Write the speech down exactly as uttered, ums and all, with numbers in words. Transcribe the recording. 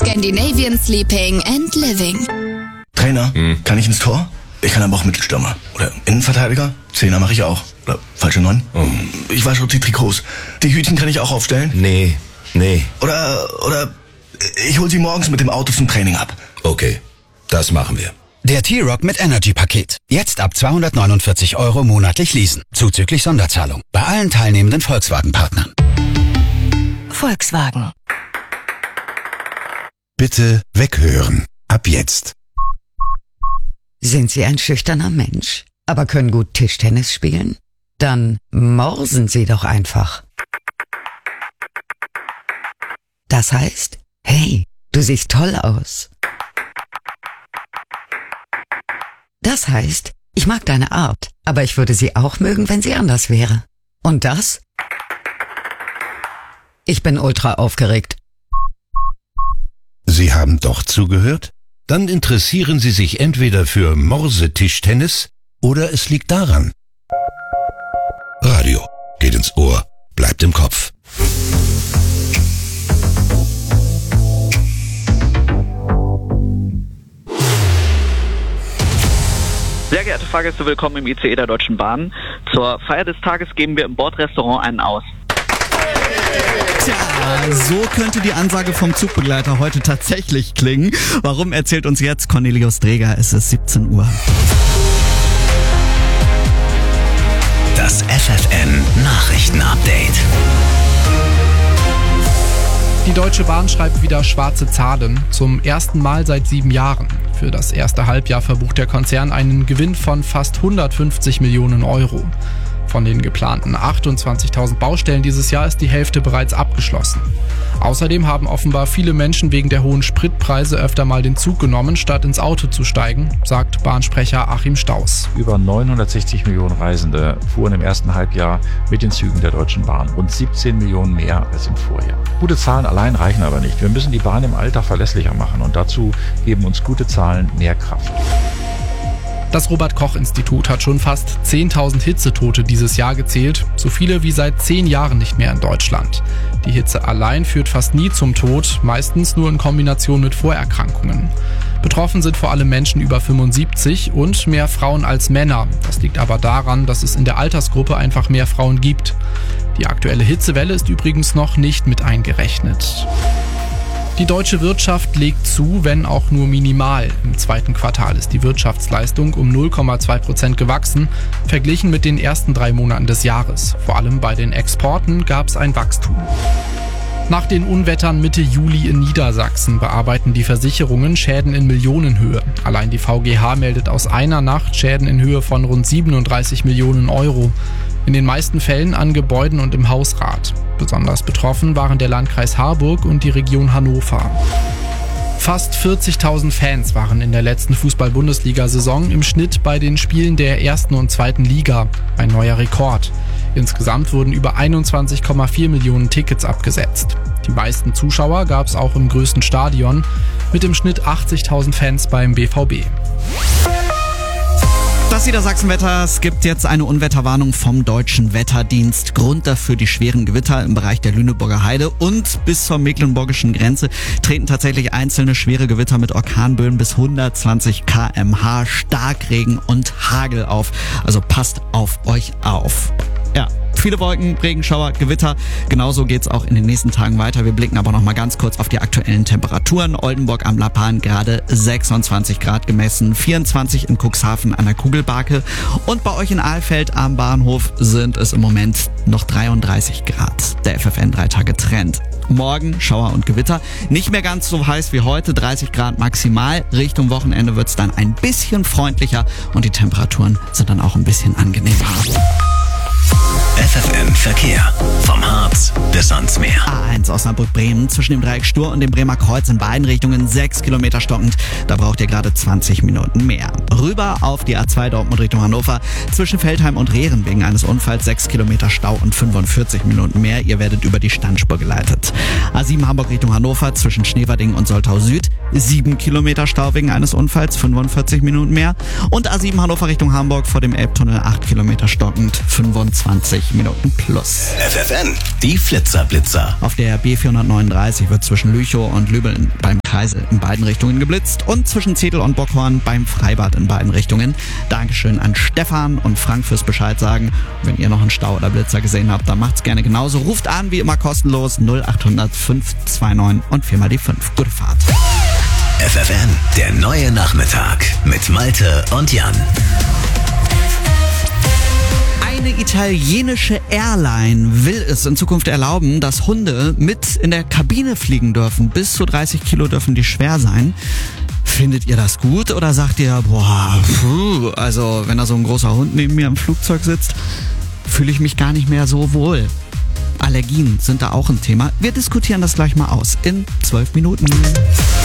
Scandinavian Sleeping and Living. Trainer, hm. kann ich ins Tor? Ich kann aber auch Mittelstürmer. Oder Innenverteidiger? Zehner mache ich auch. Oder falsche Neun? Oh. Ich wasche die Trikots. Die Hütchen kann ich auch aufstellen? Nee, nee. Oder, oder ich hol sie morgens mit dem Auto zum Training ab. Okay, das machen wir. Der T-Rock mit Energy-Paket. Jetzt ab zweihundertneunundvierzig Euro monatlich leasen. Zuzüglich Sonderzahlung. Bei allen teilnehmenden Volkswagen-Partnern. Volkswagen. Bitte weghören. Ab jetzt. Sind Sie ein schüchterner Mensch, aber können gut Tischtennis spielen? Dann morsen Sie doch einfach. Das heißt, hey, du siehst toll aus. Das heißt, ich mag deine Art, aber ich würde sie auch mögen, wenn sie anders wäre. Und das? Ich bin ultra aufgeregt. Sie haben doch zugehört? Dann interessieren Sie sich entweder für Morsetischtennis oder es liegt daran. Radio geht ins Ohr, bleibt im Kopf. Sehr geehrte Fahrgäste, willkommen im I C E der Deutschen Bahn. Zur Feier des Tages geben wir im Bordrestaurant einen aus. Tja, so könnte die Ansage vom Zugbegleiter heute tatsächlich klingen. Warum, erzählt uns jetzt Cornelius Dreger. Es ist siebzehn Uhr. Das F F N Nachrichtenupdate. Die Deutsche Bahn schreibt wieder schwarze Zahlen, zum ersten Mal seit sieben Jahren. Für das erste Halbjahr verbucht der Konzern einen Gewinn von fast hundertfünfzig Millionen Euro. Von den geplanten achtundzwanzigtausend Baustellen dieses Jahr ist die Hälfte bereits abgeschlossen. Außerdem haben offenbar viele Menschen wegen der hohen Spritpreise öfter mal den Zug genommen, statt ins Auto zu steigen, sagt Bahnsprecher Achim Staus. Über neunhundertsechzig Millionen Reisende fuhren im ersten Halbjahr mit den Zügen der Deutschen Bahn. Rund siebzehn Millionen mehr als im Vorjahr. Gute Zahlen allein reichen aber nicht. Wir müssen die Bahn im Alltag verlässlicher machen und dazu geben uns gute Zahlen mehr Kraft. Das Robert-Koch-Institut hat schon fast zehntausend Hitzetote dieses Jahr gezählt, so viele wie seit zehn Jahren nicht mehr in Deutschland. Die Hitze allein führt fast nie zum Tod, meistens nur in Kombination mit Vorerkrankungen. Betroffen sind vor allem Menschen über fünfundsiebzig und mehr Frauen als Männer. Das liegt aber daran, dass es in der Altersgruppe einfach mehr Frauen gibt. Die aktuelle Hitzewelle ist übrigens noch nicht mit eingerechnet. Die deutsche Wirtschaft legt zu, wenn auch nur minimal. Im zweiten Quartal ist die Wirtschaftsleistung um null Komma zwei Prozent gewachsen, verglichen mit den ersten drei Monaten des Jahres. Vor allem bei den Exporten gab es ein Wachstum. Nach den Unwettern Mitte Juli in Niedersachsen bearbeiten die Versicherungen Schäden in Millionenhöhe. Allein die V G H meldet aus einer Nacht Schäden in Höhe von rund siebenunddreißig Millionen Euro. In den meisten Fällen an Gebäuden und im Hausrat. Besonders betroffen waren der Landkreis Harburg und die Region Hannover. Fast vierzigtausend Fans waren in der letzten Fußball-Bundesliga-Saison im Schnitt bei den Spielen der ersten und zweiten Liga. Ein neuer Rekord. Insgesamt wurden über einundzwanzig Komma vier Millionen Tickets abgesetzt. Die meisten Zuschauer gab es auch im größten Stadion, mit im Schnitt achtzigtausend Fans beim B V B. Das Niedersachsenwetter. Es gibt jetzt eine Unwetterwarnung vom Deutschen Wetterdienst. Grund dafür die schweren Gewitter im Bereich der Lüneburger Heide und bis zur mecklenburgischen Grenze treten tatsächlich einzelne schwere Gewitter mit Orkanböen bis hundertzwanzig Kilometer pro Stunde, Starkregen und Hagel auf. Also passt auf euch auf. Ja, viele Wolken, Regenschauer, Gewitter. Genauso geht's auch in den nächsten Tagen weiter. Wir blicken aber noch mal ganz kurz auf die aktuellen Temperaturen. Oldenburg am Lappan gerade sechsundzwanzig Grad gemessen, vierundzwanzig in Cuxhaven an der Kugelbake. Und bei euch in Ahlfeld am Bahnhof sind es im Moment noch dreiunddreißig Grad. Der F F N drei Tage Trend. Morgen Schauer und Gewitter. Nicht mehr ganz so heiß wie heute, dreißig Grad maximal. Richtung Wochenende wird's dann ein bisschen freundlicher und die Temperaturen sind dann auch ein bisschen angenehmer. F F N Verkehr. Vom Harz bis ans Meer. A eins Osnabrück-Bremen zwischen dem Dreieck Stur und dem Bremer Kreuz in beiden Richtungen sechs Kilometer stockend. Da braucht ihr gerade zwanzig Minuten mehr. Rüber auf die A zwei Dortmund Richtung Hannover zwischen Feldheim und Rehren wegen eines Unfalls sechs Kilometer Stau und fünfundvierzig Minuten mehr. Ihr werdet über die Standspur geleitet. A sieben Hamburg Richtung Hannover zwischen Schneverding und Soltau Süd sieben Kilometer Stau wegen eines Unfalls, fünfundvierzig Minuten mehr. Und A sieben Hannover Richtung Hamburg vor dem Elbtunnel acht Kilometer stockend, fünfundzwanzig vierzig Minuten plus. F F N, die Flitzer-Blitzer. Auf der B vierhundertneununddreißig wird zwischen Lüchow und Lübel beim Kreisel in beiden Richtungen geblitzt und zwischen Zedel und Bockhorn beim Freibad in beiden Richtungen. Dankeschön an Stefan und Frank fürs Bescheid sagen. Wenn ihr noch einen Stau oder Blitzer gesehen habt, dann macht's gerne genauso. Ruft an, wie immer kostenlos, null acht hundert fünf zwei neun und viermal die fünf. Gute Fahrt. F F N, der neue Nachmittag mit Malte und Jan. Eine italienische Airline will es in Zukunft erlauben, dass Hunde mit in der Kabine fliegen dürfen. Bis zu dreißig Kilo dürfen die schwer sein. Findet ihr das gut oder sagt ihr, boah, puh, also wenn da so ein großer Hund neben mir im Flugzeug sitzt, fühle ich mich gar nicht mehr so wohl. Allergien sind da auch ein Thema. Wir diskutieren das gleich mal aus in zwölf Minuten.